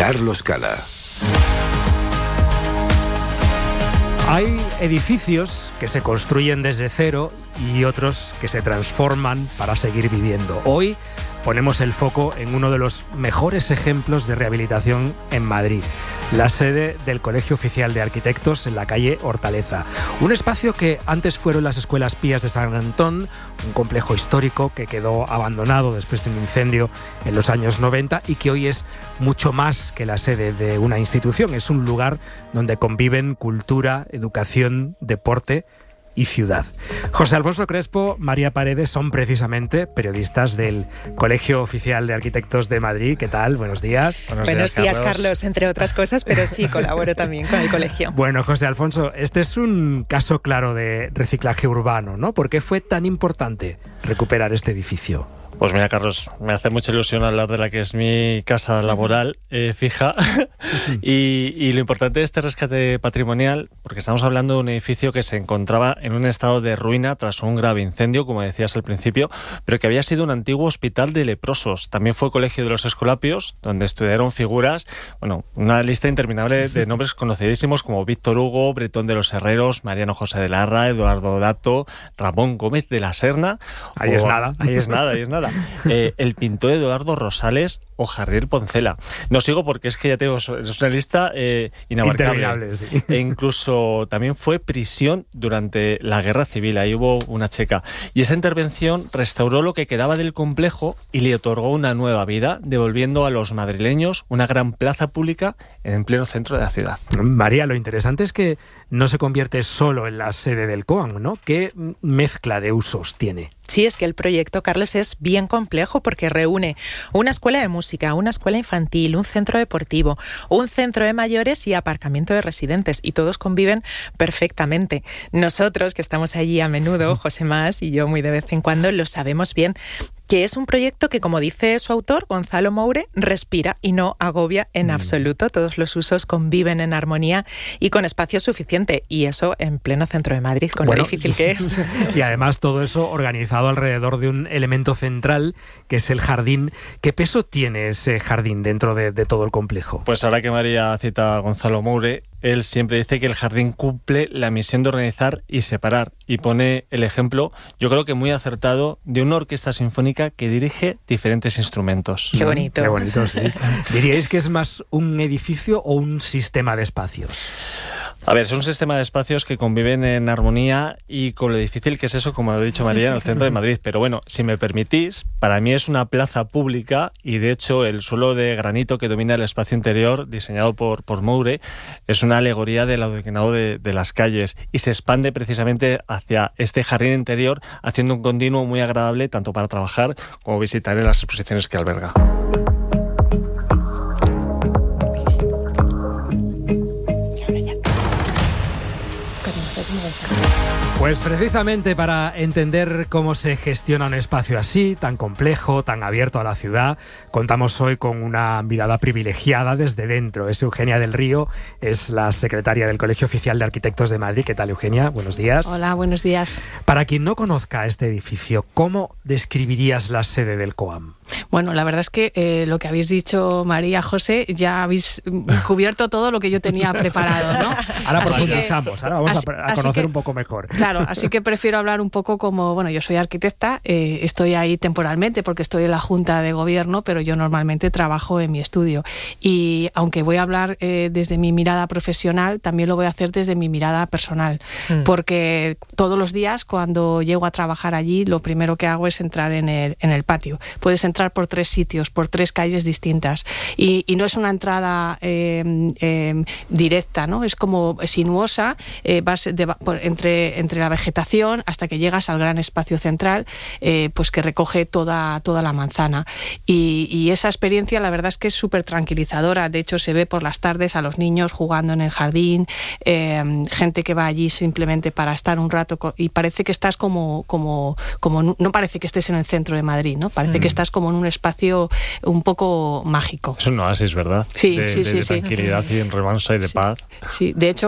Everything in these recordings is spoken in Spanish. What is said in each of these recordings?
Carlos Cala. Hay edificios que se construyen desde cero y otros que se transforman para seguir viviendo. Hoy ponemos el foco en uno de los mejores ejemplos de rehabilitación en Madrid, la sede del Colegio Oficial de Arquitectos en la calle Hortaleza. Un espacio que antes fueron las Escuelas Pías de San Antón, un complejo histórico que quedó abandonado después de un incendio en los años 90 y que hoy es mucho más que la sede de una institución. Es un lugar donde conviven cultura, educación, deporte y ciudad. José Alfonso Crespo, María Paredes son precisamente periodistas del Colegio Oficial de Arquitectos de Madrid. ¿Qué tal? Buenos días. Buenos días, Carlos, entre otras cosas, pero sí, colaboro también con el colegio. Bueno, José Alfonso, este es un caso claro de reciclaje urbano, ¿no? ¿Por qué fue tan importante recuperar este edificio? Pues mira, Carlos, me hace mucha ilusión hablar de la que es mi casa laboral fija y lo importante de este rescate patrimonial, porque estamos hablando de un edificio que se encontraba en un estado de ruina tras un grave incendio, como decías al principio, pero que había sido un antiguo hospital de leprosos. También fue colegio de los Escolapios, donde estudiaron figuras, bueno, una lista interminable de nombres conocidísimos como Víctor Hugo, Bretón de los Herreros, Mariano José de Larra, Eduardo Dato, Ramón Gómez de la Serna. Ahí es nada. El pintor Eduardo Rosales o Jardiel Poncela. No sigo porque es que ya tengo, es una lista inabarcable. Sí. E incluso también fue prisión durante la Guerra Civil. Ahí hubo una checa. Y esa intervención restauró lo que quedaba del complejo y le otorgó una nueva vida, devolviendo a los madrileños una gran plaza pública en pleno centro de la ciudad. María, lo interesante es que no se convierte solo en la sede del COAM, ¿no? ¿Qué mezcla de usos tiene? Sí, es que el proyecto, Carlos, es bien complejo porque reúne una escuela de música, una escuela infantil, un centro deportivo, un centro de mayores y aparcamiento de residentes, y todos conviven perfectamente. Nosotros, que estamos allí a menudo, José Más y yo muy de vez en cuando, lo sabemos bien, que es un proyecto que, como dice su autor, Gonzalo Moure, respira y no agobia en absoluto. Todos los usos conviven en armonía y con espacio suficiente, y eso en pleno centro de Madrid, con lo difícil que es. Y además todo eso organizado alrededor de un elemento central, que es el jardín. ¿Qué peso tiene ese jardín dentro de todo el complejo? Pues ahora que María cita a Gonzalo Moure, él siempre dice que el jardín cumple la misión de organizar y separar, y pone el ejemplo, yo creo que muy acertado, de una orquesta sinfónica que dirige diferentes instrumentos. Qué bonito. Qué bonito, sí. ¿Diríais que es más un edificio o un sistema de espacios? A ver, es un sistema de espacios que conviven en armonía y con lo difícil que es eso, como lo ha dicho María, en el centro de Madrid. Pero bueno, si me permitís, para mí es una plaza pública y de hecho el suelo de granito que domina el espacio interior, diseñado por Moure, es una alegoría del adoquinado de las calles y se expande precisamente hacia este jardín interior, haciendo un continuo muy agradable tanto para trabajar como visitar en las exposiciones que alberga. Pues precisamente para entender cómo se gestiona un espacio así, tan complejo, tan abierto a la ciudad, contamos hoy con una mirada privilegiada desde dentro. Es Eugenia del Río, es la secretaria del Colegio Oficial de Arquitectos de Madrid. ¿Qué tal, Eugenia? Buenos días. Hola, buenos días. Para quien no conozca este edificio, ¿cómo describirías la sede del COAM? Bueno, la verdad es que lo que habéis dicho, María, José, ya habéis cubierto todo lo que yo tenía preparado, ¿no? Ahora profundizamos, ahora vamos a conocer un poco mejor. Claro, así que prefiero hablar un poco como, bueno, yo soy arquitecta, estoy ahí temporalmente porque estoy en la Junta de Gobierno, pero yo normalmente trabajo en mi estudio. Y aunque voy a hablar desde mi mirada profesional, también lo voy a hacer desde mi mirada personal, porque todos los días cuando llego a trabajar allí, lo primero que hago es entrar en el patio. Puedes entrar por 3 sitios, por 3 calles distintas, y no es una entrada directa, ¿no? Es como sinuosa, vas entre la vegetación hasta que llegas al gran espacio central, pues que recoge toda la manzana, y esa experiencia la verdad es que es súper tranquilizadora. De hecho se ve por las tardes a los niños jugando en el jardín, gente que va allí simplemente para estar un rato y parece que estás como no parece que estés en el centro de Madrid, ¿no? Parece que estás como como en un espacio un poco mágico. Es un oasis, ¿verdad? Sí, de tranquilidad y de remanso y de paz. Sí, de hecho,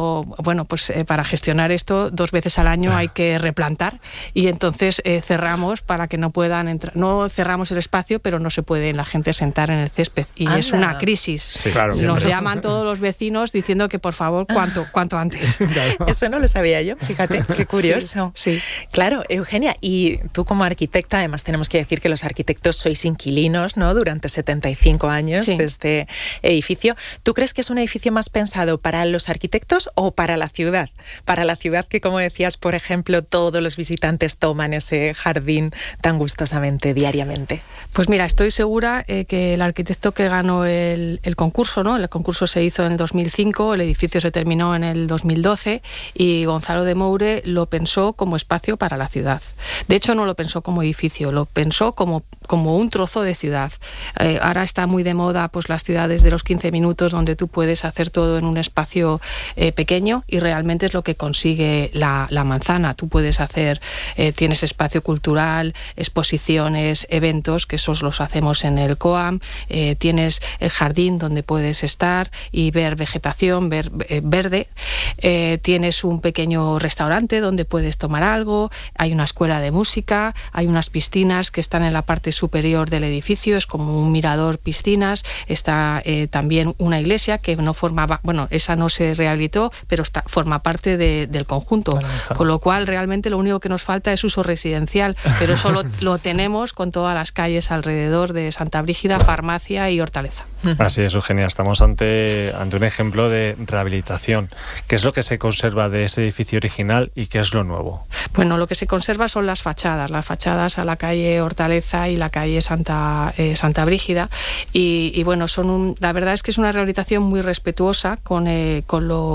para gestionar esto 2 veces al año hay que replantar y entonces cerramos para que no puedan entrar. No cerramos el espacio, pero no se puede la gente sentar en el césped y es una crisis. Sí, claro. Nos llaman todos los vecinos diciendo que por favor cuanto antes. Eso no lo sabía yo, fíjate, qué curioso. Sí. Claro, Eugenia, y tú como arquitecta, además tenemos que decir que los arquitectos sois inquilinos, ¿no? Durante 75 años de este edificio. ¿Tú crees que es un edificio más pensado para los arquitectos o para la ciudad? Para la ciudad que, como decías, por ejemplo, todos los visitantes toman ese jardín tan gustosamente, diariamente. Pues mira, estoy segura que el arquitecto que ganó el concurso, ¿no? El concurso se hizo en el 2005, el edificio se terminó en el 2012 y Gonzalo de Moure lo pensó como espacio para la ciudad. De hecho, no lo pensó como edificio, lo pensó como un trozo de ciudad. Ahora está muy de moda pues las ciudades de los 15 minutos donde tú puedes hacer todo en un espacio pequeño y realmente es lo que consigue la manzana. Tú puedes hacer, tienes espacio cultural, exposiciones, eventos, que esos los hacemos en el COAM, tienes el jardín donde puedes estar y ver vegetación, ver verde, tienes un pequeño restaurante donde puedes tomar algo, hay una escuela de música, hay unas piscinas que están en la parte superior del edificio, es como un mirador piscinas, está también una iglesia que no formaba, esa no se rehabilitó, pero forma parte del conjunto, con lo cual realmente lo único que nos falta es uso residencial, pero eso lo tenemos con todas las calles alrededor de Santa Brígida, farmacia y hortaleza. Así es, Eugenia, estamos ante un ejemplo de rehabilitación. ¿Qué es lo que se conserva de ese edificio original y qué es lo nuevo? Bueno, lo que se conserva son las fachadas a la calle Hortaleza y la calle Santa Brígida y bueno, la verdad es que es una rehabilitación muy respetuosa y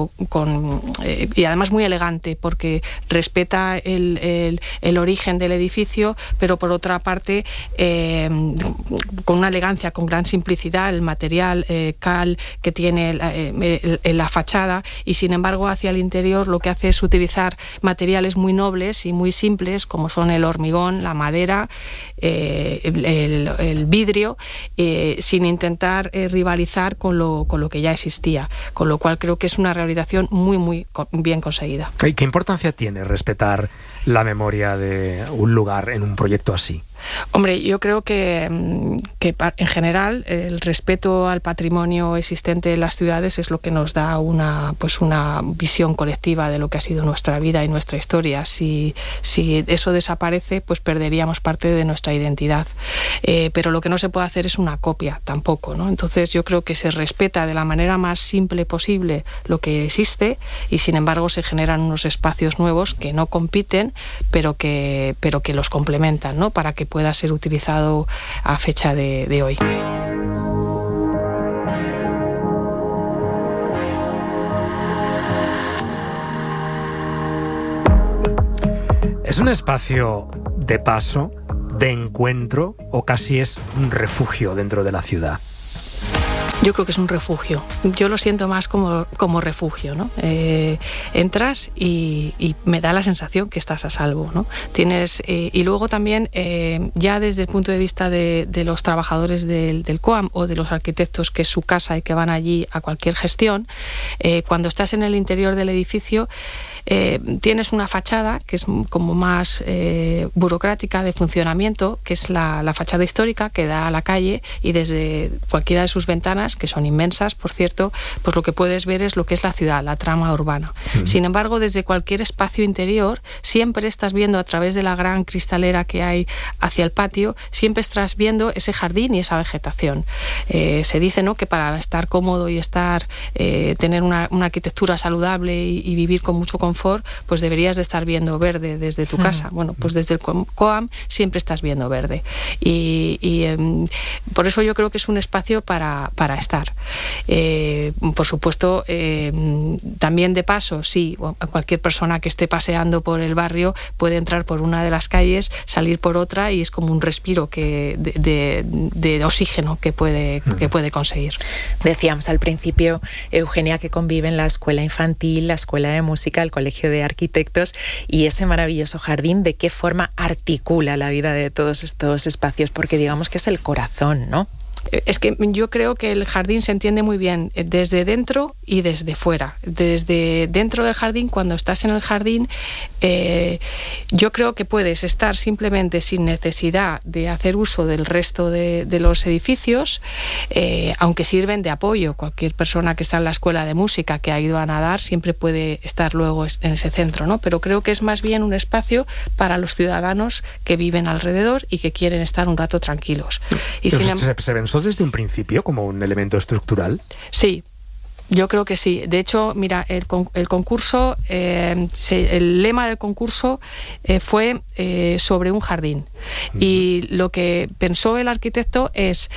además muy elegante porque respeta el origen del edificio, pero por otra parte con una elegancia, con gran simplicidad, el material cal que tiene la fachada y sin embargo hacia el interior lo que hace es utilizar materiales muy nobles y muy simples como son el hormigón, la madera, el vidrio, sin intentar rivalizar con lo que ya existía, con lo cual creo que es una rehabilitación muy bien conseguida. ¿Y qué importancia tiene respetar la memoria de un lugar en un proyecto así? Hombre, yo creo que en general el respeto al patrimonio existente en las ciudades es lo que nos da una visión colectiva de lo que ha sido nuestra vida y nuestra historia. Si eso desaparece, pues perderíamos parte de nuestra identidad. Pero lo que no se puede hacer es una copia tampoco, ¿no? Entonces yo creo que se respeta de la manera más simple posible lo que existe y sin embargo se generan unos espacios nuevos que no compiten, pero que los complementan, ¿no? Para que pueda ser utilizado a fecha de hoy. ¿Es un espacio de paso, de encuentro o casi es un refugio dentro de la ciudad? Yo creo que es un refugio. Yo lo siento más como refugio, ¿no? Entras y me da la sensación que estás a salvo, ¿no? Y luego también, ya desde el punto de vista de los trabajadores del COAM o de los arquitectos, que es su casa y que van allí a cualquier gestión, cuando estás en el interior del edificio, tienes una fachada que es como más burocrática de funcionamiento, que es la fachada histórica que da a la calle y desde cualquiera de sus ventanas, que son inmensas, por cierto, pues lo que puedes ver es lo que es la ciudad, la trama urbana. Sin embargo, desde cualquier espacio interior, siempre estás viendo a través de la gran cristalera que hay hacia el patio, siempre estás viendo ese jardín y esa vegetación. Se dice, ¿no?, que para estar cómodo y tener una arquitectura saludable y vivir con mucho confort, pues deberías de estar viendo verde desde tu casa. Bueno, pues desde el COAM siempre estás viendo verde. Y por eso yo creo que es un espacio para estar. Por supuesto, también de paso, sí, cualquier persona que esté paseando por el barrio puede entrar por una de las calles, salir por otra, y es como un respiro de oxígeno que puede conseguir. Decíamos al principio, Eugenia, que conviven la escuela infantil, la escuela de música, el colegio de arquitectos y ese maravilloso jardín. ¿De qué forma articula la vida de todos estos espacios? Porque digamos que es el corazón, ¿no? Es que yo creo que el jardín se entiende muy bien desde dentro y desde fuera. Desde dentro del jardín, cuando estás en el jardín, yo creo que puedes estar simplemente sin necesidad de hacer uso del resto de los edificios, aunque sirven de apoyo. Cualquier persona que está en la escuela de música, que ha ido a nadar, siempre puede estar luego en ese centro, ¿no? Pero creo que es más bien un espacio para los ciudadanos que viven alrededor y que quieren estar un rato tranquilos. Y ¿Se pensó desde un principio como un elemento estructural? Sí. Yo creo que sí. De hecho, mira, el concurso, el lema del concurso fue sobre un jardín. Y lo que pensó el arquitecto es,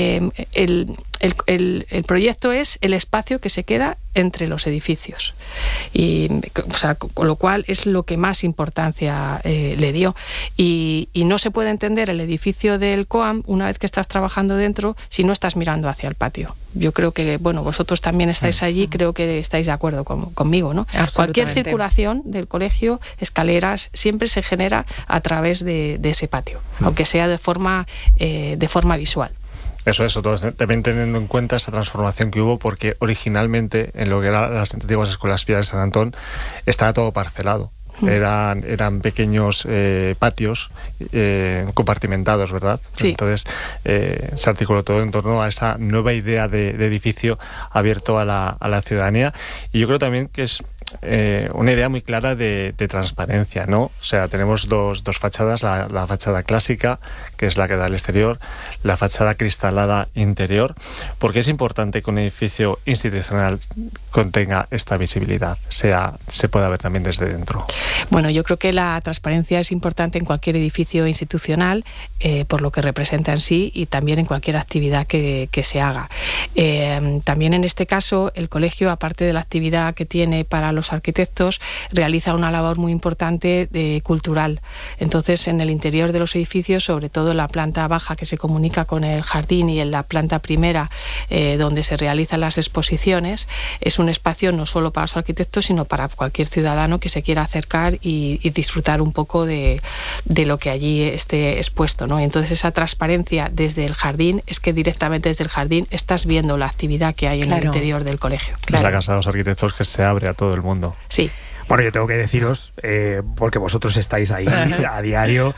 el proyecto es el espacio que se queda entre los edificios. Y, o sea, con lo cual es lo que más importancia le dio. Y no se puede entender el edificio del COAM una vez que estás trabajando dentro si no estás mirando hacia el patio. Yo creo que, bueno, vosotros también estáis allí, creo que estáis de acuerdo conmigo, ¿no? Cualquier circulación del colegio, escaleras, siempre se genera a través de ese patio, aunque sea de forma visual. Eso, también teniendo en cuenta esa transformación que hubo, porque originalmente en lo que eran las antiguas escuelas pías de San Antón estaba todo parcelado. Eran pequeños patios compartimentados, ¿verdad? Sí. Entonces se articuló todo en torno a esa nueva idea de edificio abierto a la ciudadanía, y yo creo también que es una idea muy clara de transparencia, ¿no? O sea, tenemos dos fachadas, la fachada clásica, que es la que da al exterior, la fachada cristalada interior, porque es importante que un edificio institucional contenga esta visibilidad, se pueda ver también desde dentro. Bueno, yo creo que la transparencia es importante en cualquier edificio institucional, por lo que representa en sí, y también en cualquier actividad que se haga. También en este caso, el colegio, aparte de la actividad que tiene para los arquitectos, realiza una labor muy importante cultural. Entonces, en el interior de los edificios, sobre todo en la planta baja que se comunica con el jardín y en la planta primera, donde se realizan las exposiciones, es un espacio no solo para los arquitectos, sino para cualquier ciudadano que se quiera acercar y disfrutar un poco de lo que allí esté expuesto, ¿no? Entonces, esa transparencia desde el jardín es que directamente desde el jardín estás viendo la actividad que hay en el interior del colegio. Es la casa de los arquitectos que se abre a todo el mundo. Sí. Bueno, yo tengo que deciros, porque vosotros estáis ahí a diario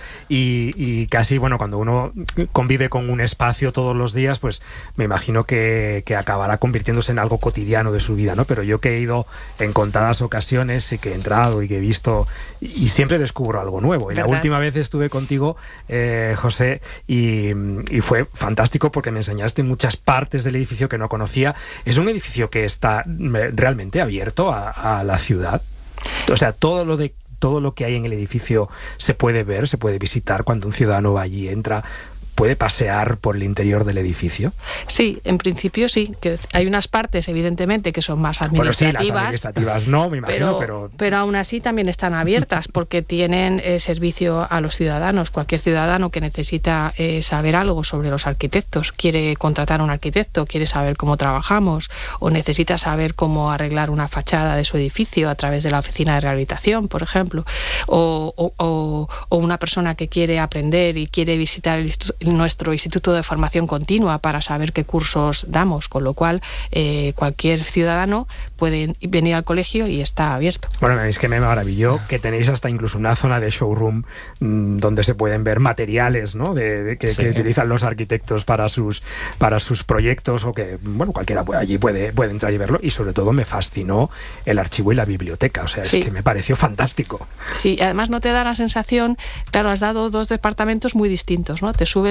y casi, bueno, cuando uno convive con un espacio todos los días, pues me imagino que acabará convirtiéndose en algo cotidiano de su vida, ¿no? Pero yo que he ido en contadas ocasiones y que he entrado y que he visto, y siempre descubro algo nuevo. Y la última vez estuve contigo, José, y fue fantástico porque me enseñaste muchas partes del edificio que no conocía. Es un edificio que está realmente abierto a la ciudad. O sea, todo lo que hay en el edificio se puede ver, se puede visitar cuando un ciudadano va allí, entra. ¿Puede pasear por el interior del edificio? Sí, en principio sí, que hay unas partes evidentemente que son más administrativas. Bueno, sí, las administrativas no, me imagino, pero aún así también están abiertas porque tienen servicio a los ciudadanos. Cualquier ciudadano que necesita saber algo sobre los arquitectos, quiere contratar a un arquitecto, quiere saber cómo trabajamos o necesita saber cómo arreglar una fachada de su edificio a través de la oficina de rehabilitación, por ejemplo, o una persona que quiere aprender y quiere visitar nuestro Instituto de Formación Continua para saber qué cursos damos, con lo cual cualquier ciudadano puede venir al colegio y está abierto. Bueno, es que me maravilló que tenéis hasta incluso una zona de showroom donde se pueden ver materiales, ¿no? que utilizan los arquitectos para sus proyectos, o que, bueno, cualquiera allí puede entrar y verlo, y sobre todo me fascinó el archivo y la biblioteca, o sea, es que me pareció fantástico. Sí, además no te da la sensación, claro, has dado dos departamentos muy distintos, ¿no? Te subes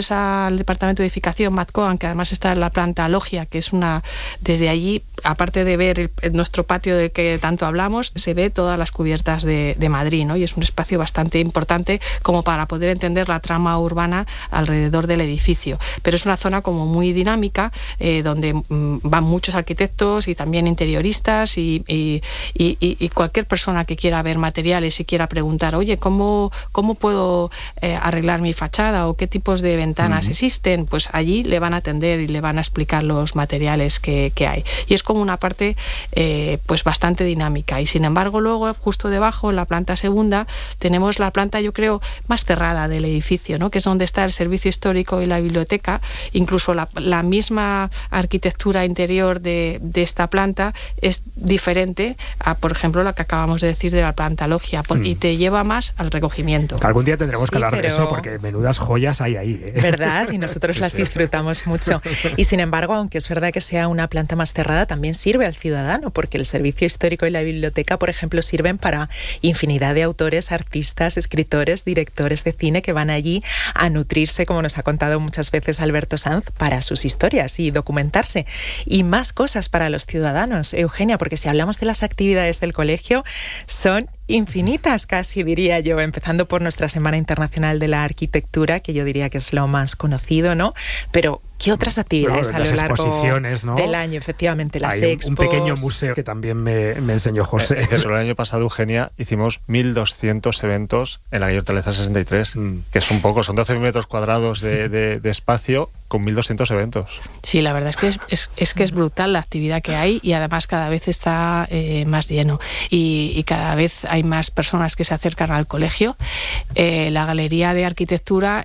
vamos al departamento de edificación, Matcoan, que además está en la planta Logia, que es desde allí, aparte de ver nuestro patio del que tanto hablamos, se ve todas las cubiertas de Madrid, ¿no? Y es un espacio bastante importante como para poder entender la trama urbana alrededor del edificio. Pero es una zona como muy dinámica, donde van muchos arquitectos y también interioristas y cualquier persona que quiera ver materiales y quiera preguntar, oye, ¿cómo puedo arreglar mi fachada o qué tipos de ventanas existen? Pues allí le van a atender y le van a explicar los materiales que hay. Y es como una parte pues bastante dinámica. Y sin embargo, luego, justo debajo, en la planta segunda, tenemos la planta, yo creo, más cerrada del edificio, ¿no? Que es donde está el servicio histórico y la biblioteca. Incluso la misma arquitectura interior de esta planta es diferente a, por ejemplo, la que acabamos de decir de la planta Logia, y te lleva más al recogimiento. Algún día tendremos que hablar de eso, porque menudas joyas hay ahí, ¿eh? ¿Verdad? Y nosotros las disfrutamos mucho. Y sin embargo, aunque es verdad que sea una planta más cerrada, también sirve al ciudadano, porque el servicio histórico y la biblioteca, por ejemplo, sirven para infinidad de autores, artistas, escritores, directores de cine que van allí a nutrirse, como nos ha contado muchas veces Alberto Sanz, para sus historias y documentarse. Y más cosas para los ciudadanos, Eugenia, porque si hablamos de las actividades del colegio, son infinitas, casi diría yo, empezando por nuestra Semana Internacional de la Arquitectura, que yo diría que es lo más conocido, ¿no? Pero ¿qué otras actividades a lo largo, ¿no?, del año? Efectivamente, las expos. Un pequeño museo que también me enseñó José. Solo el año pasado, Eugenia, hicimos 1.200 eventos en la Calle Hortaleza 63, que es un poco, son 12 metros cuadrados de espacio con 1.200 eventos. Sí, la verdad es que es brutal la actividad que hay, y además cada vez está más lleno y cada vez hay más personas que se acercan al colegio. La Galería de Arquitectura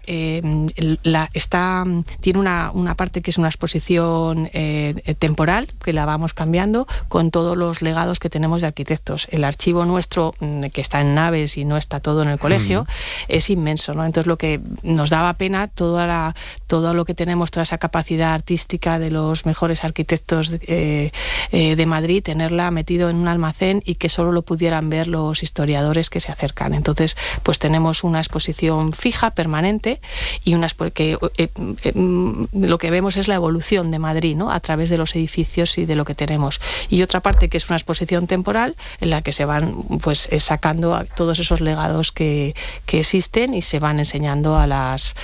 tiene una parte que es una exposición temporal, que la vamos cambiando con todos los legados que tenemos de arquitectos. El archivo nuestro, que está en naves y no está todo en el colegio, es inmenso, ¿no? Entonces, lo que nos daba pena, todo lo que tenemos, toda esa capacidad artística de los mejores arquitectos de Madrid, tenerla metido en un almacén y que solo lo pudieran ver los historiadores que se acercan. Entonces, pues tenemos una exposición fija, permanente, y lo que vemos es la evolución de Madrid, ¿no?, a través de los edificios y de lo que tenemos. Y otra parte que es una exposición temporal, en la que se van pues sacando a todos esos legados que existen y se van enseñando a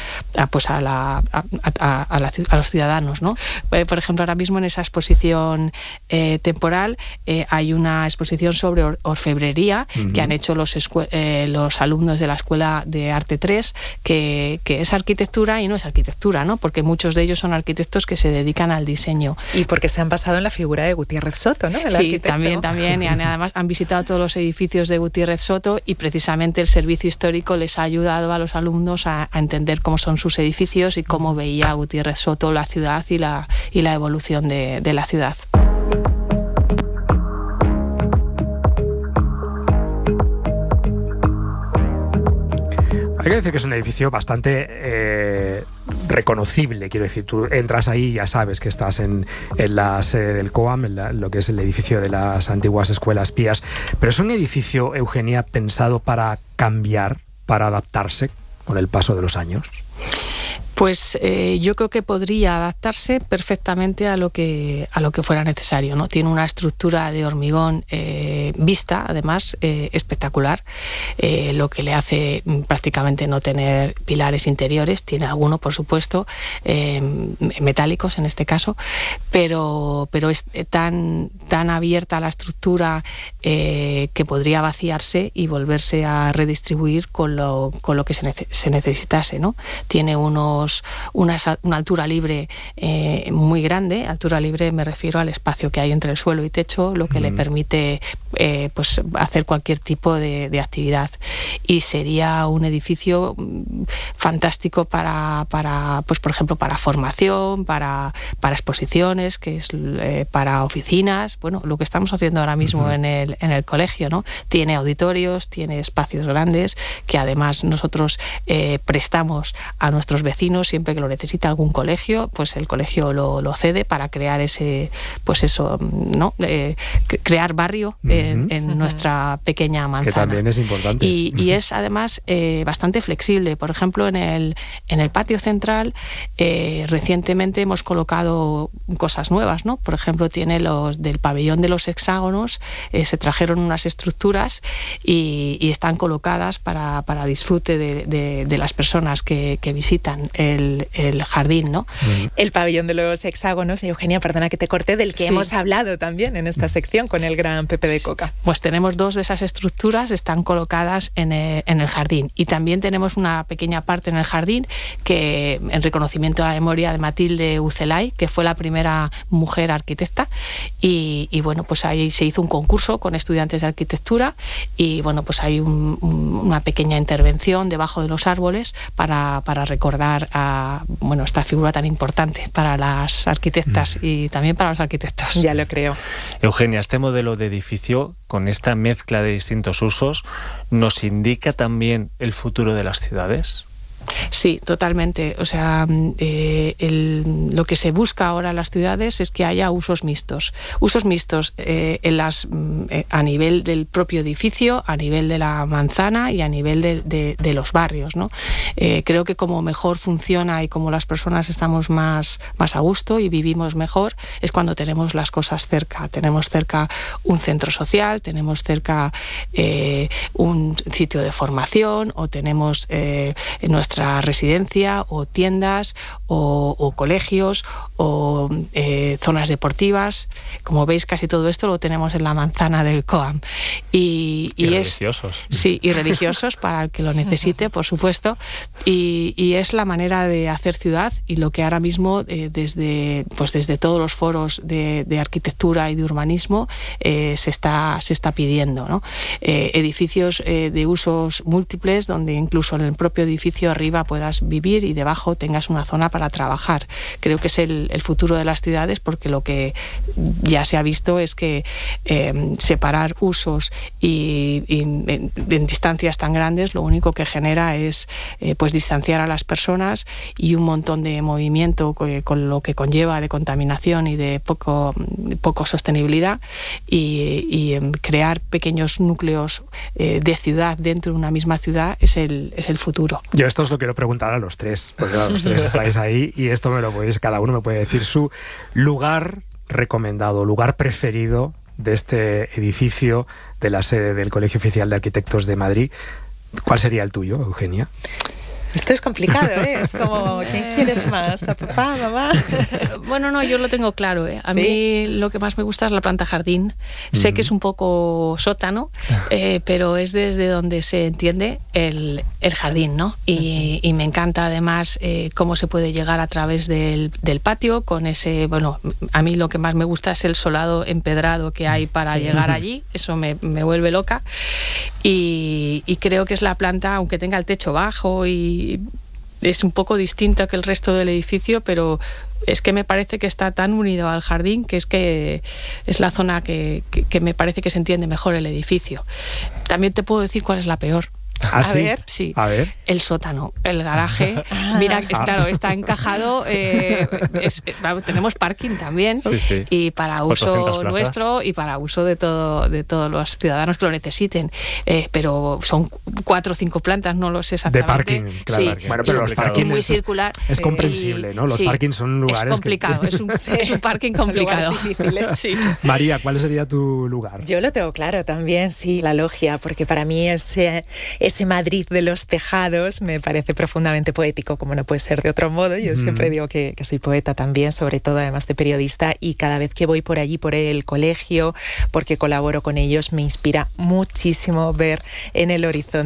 los ciudadanos, ¿no? Por ejemplo, ahora mismo en esa exposición temporal hay una exposición sobre orfebrería que han hecho los alumnos de la Escuela de Arte 3, que es arquitectura y no es arquitectura, ¿no? Porque muchos de ellos son arquitectos que se dedican al diseño. Y porque se han basado en la figura de Gutiérrez Soto, ¿no? Sí, también, y además han visitado todos los edificios de Gutiérrez Soto, y precisamente el servicio histórico les ha ayudado a los alumnos a entender cómo son sus edificios y cómo veía Gutiérrez Soto la ciudad y la evolución de la ciudad. Hay que decir que es un edificio bastante reconocible, quiero decir, tú entras ahí y ya sabes que estás en la sede del COAM, lo que es el edificio de las antiguas escuelas pías, pero es un edificio, Eugenia, pensado para cambiar, para adaptarse con el paso de los años. Pues yo creo que podría adaptarse perfectamente a lo que fuera necesario, ¿no? Tiene una estructura de hormigón vista, además, espectacular, lo que le hace prácticamente no tener pilares interiores. Tiene alguno, por supuesto, metálicos en este caso, pero es tan abierta la estructura que podría vaciarse y volverse a redistribuir con lo que se necesitase, ¿no? Tiene una altura libre muy grande. Altura libre me refiero al espacio que hay entre el suelo y techo, lo que le permite pues hacer cualquier tipo de actividad, y sería un edificio fantástico para pues por ejemplo para formación, para exposiciones, que es para oficinas, bueno, lo que estamos haciendo ahora mismo en el colegio, ¿no? Tiene auditorios, tiene espacios grandes que además nosotros prestamos a nuestros vecinos vecinos, siempre que lo necesita algún colegio, pues el colegio lo cede para crear ese, pues eso, ¿no? Crear barrio en nuestra pequeña manzana. Que también es importante. Y es además bastante flexible. Por ejemplo, en el patio central recientemente hemos colocado cosas nuevas, ¿no? Por ejemplo, tiene los del pabellón de los hexágonos, se trajeron unas estructuras y están colocadas para disfrute de las personas que visitan el jardín, ¿no? El pabellón de los hexágonos, Eugenia, perdona que te corté, del que hemos hablado también en esta sección con el gran Pepe de Coca. Pues tenemos 2 de esas estructuras, están colocadas en el jardín, y también tenemos una pequeña parte en el jardín que, en reconocimiento a la memoria de Matilde Ucelay, que fue la primera mujer arquitecta, y bueno, pues ahí se hizo un concurso con estudiantes de arquitectura, y bueno, pues hay una pequeña intervención debajo de los árboles para recordar a, bueno, esta figura tan importante para las arquitectas y también para los arquitectos. Ya lo creo. Eugenia, este modelo de edificio, con esta mezcla de distintos usos, ¿nos indica también el futuro de las ciudades? Sí, totalmente. O sea, lo que se busca ahora en las ciudades es que haya usos mixtos. Usos mixtos a nivel del propio edificio, a nivel de la manzana y a nivel de los barrios, ¿no? Creo que como mejor funciona y como las personas estamos más a gusto y vivimos mejor es cuando tenemos las cosas cerca. Tenemos cerca un centro social, tenemos cerca un sitio de formación, o tenemos nuestra residencia o tiendas o colegios o zonas deportivas. Como veis, casi todo esto lo tenemos en la manzana del COAM. Y religiosos. Sí, y religiosos para el que lo necesite, por supuesto. Y es la manera de hacer ciudad, y lo que ahora mismo desde todos los foros de arquitectura y de urbanismo se está pidiendo, ¿no? Edificios de usos múltiples, donde incluso en el propio edificio arriba puedas vivir y debajo tengas una zona para trabajar. Creo que es el futuro de las ciudades, porque lo que ya se ha visto es que separar usos y en distancias tan grandes lo único que genera es pues distanciar a las personas y un montón de movimiento con lo que conlleva de contaminación y de poco sostenibilidad, y crear pequeños núcleos de ciudad dentro de una misma ciudad es el futuro. Yo esto os lo quiero preguntar a los tres, porque claro, los tres estáis ahí y esto cada uno me puede decir su lugar recomendado, lugar preferido de este edificio de la sede del Colegio Oficial de Arquitectos de Madrid. ¿Cuál sería el tuyo, Eugenia? Esto es complicado, ¿eh? Es como, ¿quién quieres más? ¿A papá, mamá? Bueno, no, yo lo tengo claro, ¿eh? A ¿Sí? mí lo que más me gusta es la planta jardín. Sé que es un poco sótano, pero es desde donde se entiende el jardín, ¿no? Y me encanta además cómo se puede llegar a través del patio con ese, bueno, a mí lo que más me gusta es el solado empedrado que hay para llegar allí. Eso me vuelve loca. Y creo que es la planta, aunque tenga el techo bajo y es un poco distinto que el resto del edificio, pero es que me parece que está tan unido al jardín que es la zona que me parece que se entiende mejor el edificio. También te puedo decir cuál es la peor. ¿Ah, sí? ver, sí. A ver. El sótano, el garaje. Mira, claro, está encajado. Tenemos parking también, sí. Y para uso nuestro y para uso de todos los ciudadanos que lo necesiten. Pero son 4 o 5 plantas, no lo sé exactamente. De parking, claro. Sí. Bueno, pero los parkings muy circular. Es comprensible, ¿no? Los parkings son lugares. Es complicado, es un parking complicado. Son lugares difíciles. Sí. María, ¿cuál sería tu lugar? Yo lo tengo claro también, sí, la logia, porque para mí ese Madrid de los tejados me parece profundamente poético, como no puede ser de otro modo. Yo siempre digo que soy poeta también, sobre todo además de periodista, y cada vez que voy por allí, por el colegio, porque colaboro con ellos, me inspira muchísimo ver en el horizonte